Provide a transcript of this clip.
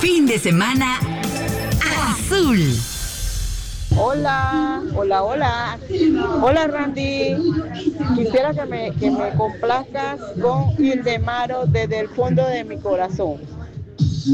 Fin de semana azul. Hola, hola, hola. Hola Randy. Quisiera que me complazcas con Ildemaro desde el fondo de mi corazón.